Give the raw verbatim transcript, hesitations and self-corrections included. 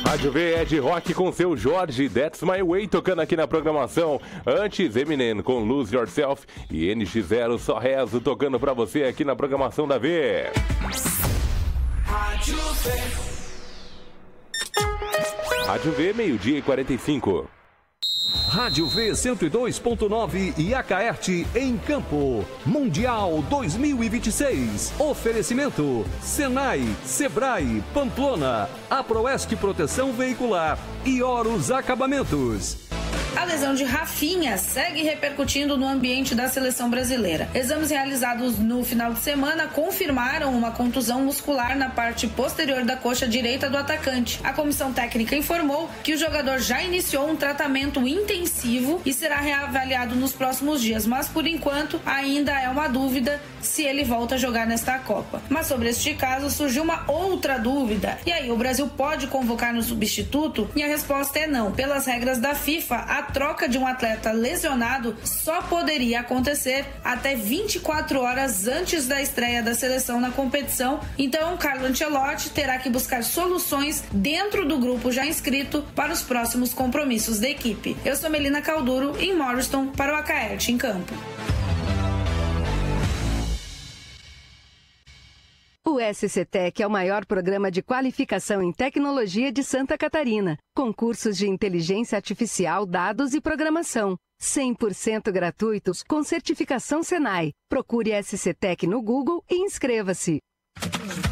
Rádio V é de rock com seu Jorge, That's My Way, tocando aqui na programação. Antes, Eminem com Lose Yourself e N X zero, Só Rezo, tocando pra você aqui na programação da V. Rádio V. Rádio V, meio-dia e quarenta e cinco. Rádio V cento e dois ponto nove e Acaerte em Campo. Mundial dois mil e vinte e seis. Oferecimento: Senai, Sebrae, Pamplona, Aproeste Proteção Veicular e Horus Acabamentos. A lesão de Rafinha segue repercutindo no ambiente da seleção brasileira. Exames realizados no final de semana confirmaram uma contusão muscular na parte posterior da coxa direita do atacante. A comissão técnica informou que o jogador já iniciou um tratamento intensivo e será reavaliado nos próximos dias, mas por enquanto ainda é uma dúvida se ele volta a jogar nesta Copa. Mas sobre este caso surgiu uma outra dúvida. E aí, o Brasil pode convocar no substituto? E a resposta é não. Pelas regras da FIFA, a troca de um atleta lesionado só poderia acontecer até vinte e quatro horas antes da estreia da seleção na competição. Então, Carlo Ancelotti terá que buscar soluções dentro do grupo já inscrito para os próximos compromissos da equipe. Eu sou Melina Calduro, em Morriston, para o Acaerte em Campo. O S C Tec é o maior programa de qualificação em tecnologia de Santa Catarina, com cursos de inteligência artificial, dados e programação. cem por cento gratuitos com certificação Senai. Procure S C Tec no Google e inscreva-se.